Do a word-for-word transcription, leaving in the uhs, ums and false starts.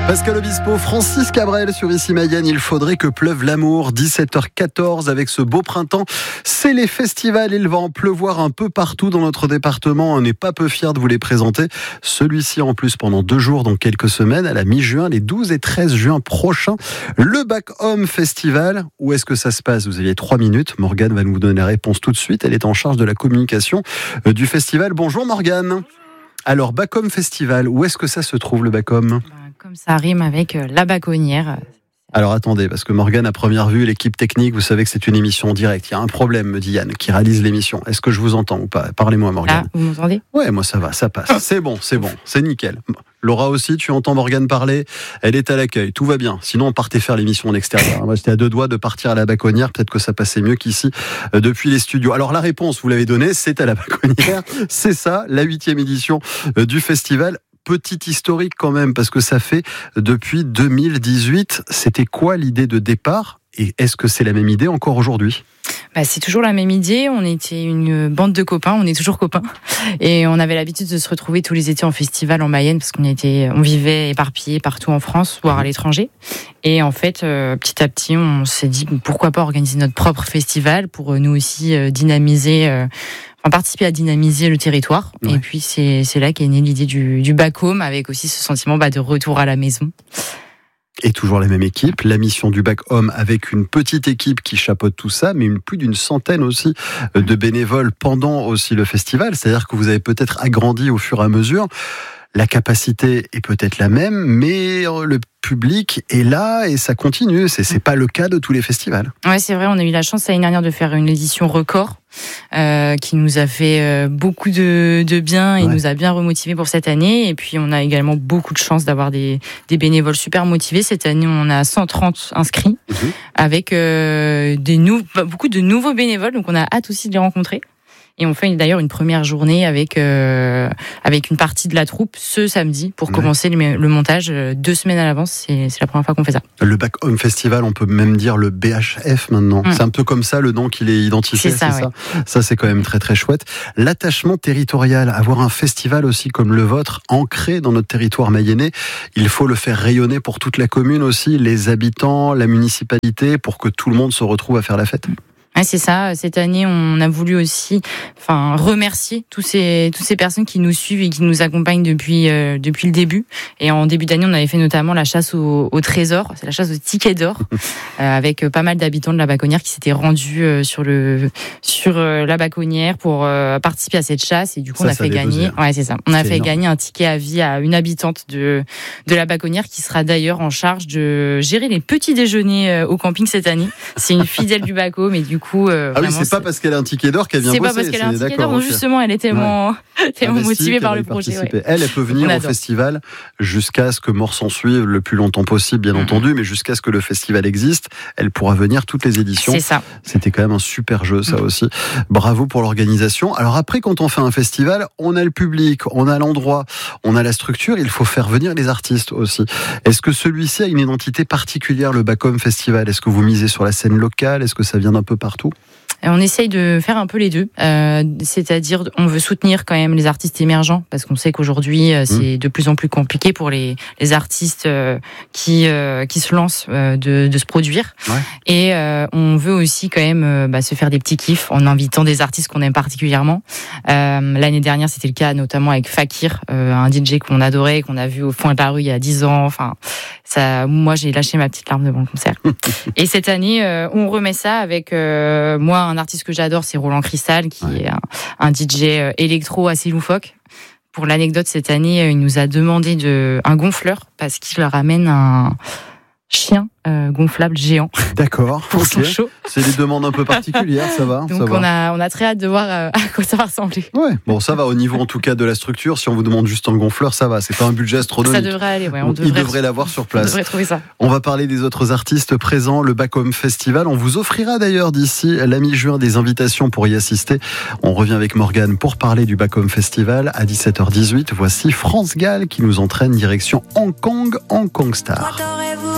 Pascal Obispo, Francis Cabrel sur Ici Mayenne. Il faudrait que pleuve l'amour. dix-sept heures quatorze avec ce beau printemps. C'est les festivals. Il va en pleuvoir un peu partout dans notre département. On n'est pas peu fiers de vous les présenter. Celui-ci en plus pendant deux jours, donc quelques semaines, à la mi-juin, les douze et treize juin prochains. Le Bac Homme Festival. Où est-ce que ça se passe? Vous aviez trois minutes. Morgane va nous donner la réponse tout de suite. Elle est en charge de la communication du festival. Bonjour Morgane. Alors, Bac Homme Festival, où est-ce que ça se trouve le Bac Homme? Comme ça rime avec la Baconnière. Alors attendez, parce que Morgane, à première vue, l'équipe technique, vous savez que c'est une émission en direct. Il y a un problème, me dit Yann, qui réalise l'émission. Est-ce que je vous entends ou pas? Parlez-moi, Morgane. Ah, vous m'entendez? Ouais, moi ça va, ça passe. C'est bon, c'est bon, c'est nickel. Laura aussi, tu entends Morgane parler, elle est à l'accueil, tout va bien. Sinon, on partait faire l'émission en extérieur. Moi, j'étais à deux doigts de partir à la Baconnière, peut-être que ça passait mieux qu'ici, euh, depuis les studios. Alors, la réponse, vous l'avez donnée, c'est à la Baconnière. C'est ça, la huitième édition euh, du festival. Petite historique quand même, parce que ça fait depuis deux mille dix-huit. C'était quoi l'idée de départ? Et est-ce que c'est la même idée encore aujourd'hui? Bah, c'est toujours la même idée. On était une bande de copains, on est toujours copains. Et on avait l'habitude de se retrouver tous les étés en festival en Mayenne, parce qu'on était, on vivait éparpillés partout en France, voire à l'étranger. Et en fait, euh, petit à petit, on s'est dit pourquoi pas organiser notre propre festival pour nous aussi euh, dynamiser, euh, enfin participer à dynamiser le territoire. Ouais. Et puis c'est, c'est là qu'est née l'idée du, du Bac Homme, avec aussi ce sentiment bah, de retour à la maison. Et toujours la même équipe, la mission du Bac Homme avec une petite équipe qui chapeaute tout ça, mais une, plus d'une centaine aussi de bénévoles pendant aussi le festival. C'est-à-dire que vous avez peut-être agrandi au fur et à mesure. La capacité est peut-être la même, mais le public est là et ça continue. C'est, c'est pas le cas de tous les festivals. Ouais, c'est vrai. On a eu la chance l'année dernière de faire une édition record euh, qui nous a fait euh, beaucoup de, de bien et ouais. nous a bien remotivés pour cette année. Et puis on a également beaucoup de chance d'avoir des, des bénévoles super motivés. Cette année, on a cent trente inscrits mmh. avec euh, des nou- beaucoup de nouveaux bénévoles. Donc on a hâte aussi de les rencontrer. Et on fait d'ailleurs une première journée avec euh, avec une partie de la troupe ce samedi pour ouais. commencer le, le montage deux semaines à l'avance. C'est, c'est la première fois qu'on fait ça. Le Bac Homme Festival, on peut même dire le B H F maintenant. Mmh. C'est un peu comme ça le nom qu'il est identifié. C'est ça, c'est ouais. ça. Ça c'est quand même très très chouette. L'attachement territorial, avoir un festival aussi comme le vôtre, ancré dans notre territoire mayennais, il faut le faire rayonner pour toute la commune aussi, les habitants, la municipalité, pour que tout le monde se retrouve à faire la fête. Ouais, c'est ça. Cette année, on a voulu aussi, enfin, remercier tous ces toutes ces personnes qui nous suivent et qui nous accompagnent depuis euh, depuis le début. Et en début d'année, on avait fait notamment la chasse au, au trésor, c'est la chasse au ticket d'or, euh, avec pas mal d'habitants de la Baconnière qui s'étaient rendus euh, sur le sur euh, la Baconnière pour euh, participer à cette chasse. Et du coup, ça, on a fait gagner. Ouais, c'est ça. On a c'est fait énorme. gagner un ticket à vie à une habitante de de la Baconnière qui sera d'ailleurs en charge de gérer les petits déjeuners euh, au camping cette année. C'est une fidèle du Bac Homme et du coup. Coup, euh, ah oui, c'est, c'est pas parce qu'elle a un ticket d'or qu'elle vient c'est bosser. C'est pas parce qu'elle a un ticket d'accord, d'or, donc justement, elle est tellement, ouais. tellement motivée par le projet. Ouais. Elle, elle peut venir au festival jusqu'à ce que mort s'en suive le plus longtemps possible, bien mmh. entendu, mais jusqu'à ce que le festival existe, elle pourra venir toutes les éditions. C'est ça. C'était quand même un super jeu, ça mmh. aussi. Bravo pour l'organisation. Alors après, quand on fait un festival, on a le public, on a l'endroit, on a la structure, il faut faire venir les artistes aussi. Est-ce que celui-ci a une identité particulière, le Bac Homme Festival? Est-ce que vous misez sur la scène locale? Est-ce que ça vient d'un peu partout? On essaye de faire un peu les deux, euh, c'est-à-dire on veut soutenir quand même les artistes émergents parce qu'on sait qu'aujourd'hui euh, c'est mmh. de plus en plus compliqué pour les, les artistes euh, qui euh, qui se lancent euh, de, de se produire. Ouais. Et euh, on veut aussi quand même euh, bah, se faire des petits kiffs en invitant des artistes qu'on aime particulièrement. Euh, l'année dernière c'était le cas notamment avec Fakir, euh, un D J qu'on adorait, qu'on a vu au fond de la rue il y a dix ans. Enfin, ça, moi j'ai lâché ma petite larme devant le concert. Et cette année euh, on remet ça avec euh, moi un artiste que j'adore, c'est Roland Cristal, qui ouais. est un, un D J électro assez loufoque. Pour l'anecdote, cette année, il nous a demandé de, un gonfleur parce qu'il ramène un chien euh, gonflable géant. D'accord. Pour okay. son show. C'est des demandes un peu particulières, ça va. Donc ça on va. a on a très hâte de voir euh, à quoi ça va ressembler. Ouais. Bon, ça va au niveau en tout cas de la structure. Si on vous demande juste un gonfleur, ça va. C'est pas un budget astronomique. Ça devrait aller. Ouais, on devrait, il devrait l'avoir sur place. On devrait trouver ça. On va parler des autres artistes présents. Le Bac Homme Festival. On vous offrira d'ailleurs d'ici la mi-juin des invitations pour y assister. On revient avec Morgane pour parler du Bac Homme Festival à dix-sept heures dix-huit. Voici France Gall qui nous entraîne direction Hong Kong, Hong Kong Star.